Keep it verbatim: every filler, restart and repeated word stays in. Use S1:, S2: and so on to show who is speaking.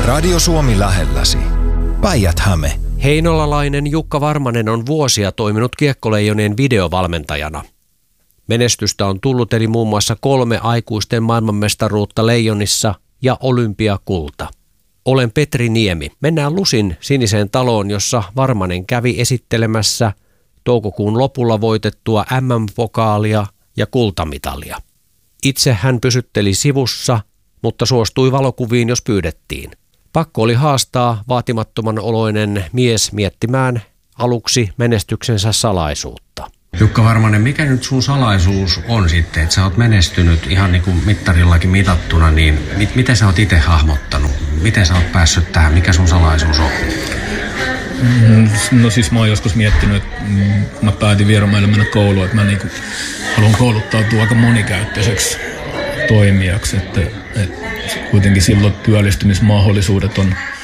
S1: Radio Suomi lähelläsi. Päijät-Häme.
S2: Heinolalainen Jukka Varmanen on vuosia toiminut Kiekkoleijonien videovalmentajana. Menestystä on tullut eli muun muassa kolme aikuisten maailmanmestaruutta Leijonissa ja olympiakulta. Olen Petri Niemi. Mennään Lusin siniseen taloon, jossa Varmanen kävi esittelemässä toukokuun lopulla voitettua M M-pokaalia ja kultamitalia. Itse hän pysytteli sivussa, mutta suostui valokuviin, jos pyydettiin. Pakko oli haastaa vaatimattoman oloinen mies miettimään aluksi menestyksensä salaisuutta.
S3: Jukka Varmanen, mikä nyt sun salaisuus on sitten, että sä oot menestynyt ihan niin kuin mittarillakin mitattuna, niin mit, miten sä oot itse hahmottanut? Miten sä oot päässyt tähän? Mikä sun salaisuus on?
S4: No siis mä oon joskus miettinyt, että mä päätin Vierumäelle mennä kouluun, että mä niin kuin haluan kouluttautua aika monikäyttöiseksi toimijaksi, että, että kuitenkin silloin työllistymismahdollisuudet on